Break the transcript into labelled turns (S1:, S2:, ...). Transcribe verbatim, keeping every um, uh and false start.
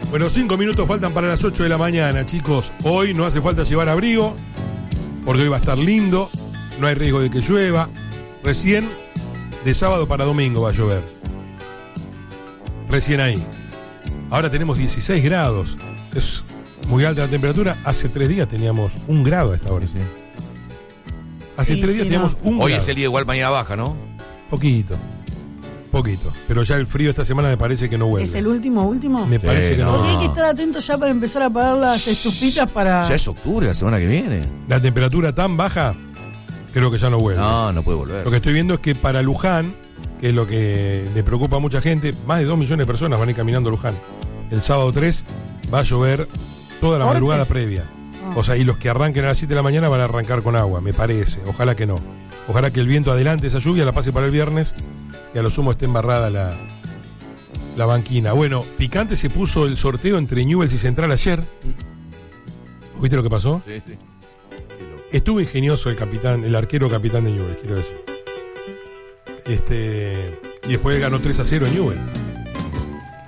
S1: Bueno, cinco minutos faltan para las ocho de la mañana, chicos. Hoy no hace falta llevar abrigo, porque hoy va a estar lindo, no hay riesgo de que llueva. Recién, de sábado para domingo va a llover. Recién ahí. Ahora tenemos dieciséis grados. Es muy alta la temperatura. Hace tres días teníamos un grado a esta hora.
S2: Sí.
S1: Hace
S3: Sí,
S1: tres
S3: sí,
S1: días teníamos
S3: no.
S1: un
S2: Hoy
S1: grado.
S2: es el día igual, mañana baja, ¿no?
S1: Poquito. Poquito. Pero ya el frío esta semana me parece que no vuelve.
S3: ¿Es el último, último?
S1: Me
S2: Sí,
S1: parece que no.
S2: no.
S3: Porque hay que estar atentos ya para empezar a apagar las estufitas para...
S2: Ya es octubre, la semana que viene.
S1: La temperatura tan baja, creo que ya no vuelve.
S2: No, no puede volver.
S1: Lo que estoy viendo es que para Luján, que es lo que le preocupa a mucha gente, más de dos millones de personas van a ir caminando a Luján. El sábado tres va a llover toda la
S3: ¿Por qué?
S1: madrugada previa.
S3: Ah.
S1: O sea, y los que arranquen a las siete de la mañana van a arrancar con agua, me parece. Ojalá que no. Ojalá que el viento adelante esa lluvia, la pase para el viernes y a lo sumo esté embarrada la, la banquina. Bueno, picante se puso el sorteo entre Newell's y Central ayer. ¿Viste lo que pasó?
S2: Sí, sí.
S1: Estuvo ingenioso el capitán, el arquero capitán de Newell's, quiero decir. Este, y después ganó tres a cero Newell's.